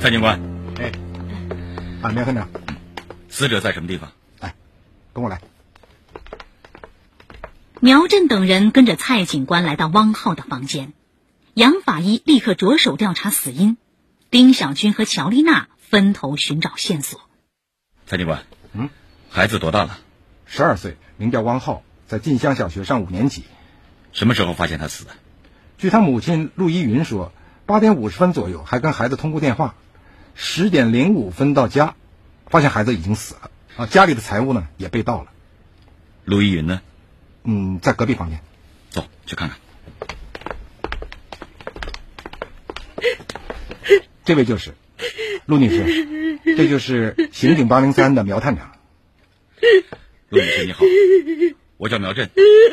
蔡警官， 苗科长， 死者在什么地方？ 跟我来。 苗振等人跟着蔡警官来到汪浩的房间，杨法医立刻着手调查死因，丁小军和乔丽娜分头寻找线索。 蔡警官，孩子多大了 ？12岁，名叫汪浩，在晋乡小学上5年级。 什么时候发现他死的？ 据他母亲陆依云说，8点50分左右还跟孩子通过电话，10点05分到家，发现孩子已经死了。家里的财物呢也被盗了。 陆依云呢？ 在隔壁房间。 走，去看看。 这位就是陆女士，这就是刑警803的苗探长。 陆女士你好，我叫苗振。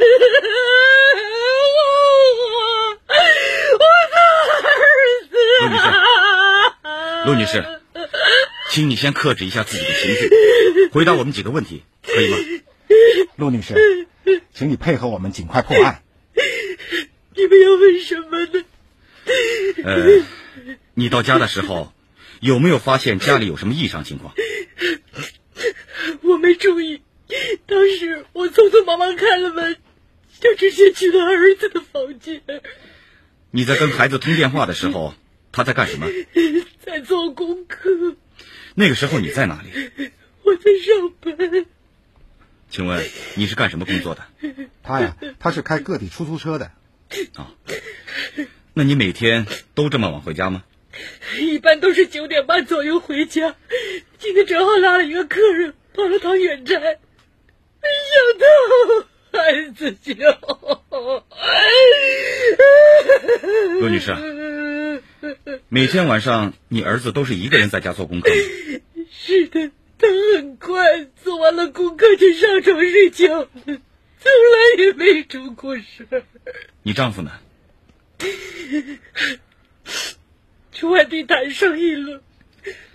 陆女士，请你先克制一下自己的情绪，回答我们几个问题，可以吗？ 陆女士，请你配合我们尽快破案。 你们要问什么呢？ 你到家的时候有没有发现家里有什么异常情况？ 我没注意，当时我匆匆忙忙开了门，就直接去了儿子的房间。 你在跟孩子通电话的时候，他在干什么？ 在做功课。 那个时候你在哪里？ 我在上班。 请问你是干什么工作的？ 他是开个体出租车的。 那你每天都这么晚回家吗？ 一般都是9点半左右回家，今天正好拉了一个客人，跑了趟远寨，没想到孩子就…… 陆女士，每天晚上你儿子都是一个人在家做功课吗？ 是的，他很快做完了功课就上床睡觉了，从来也没出过事。 你丈夫呢？ 去外地谈生意了。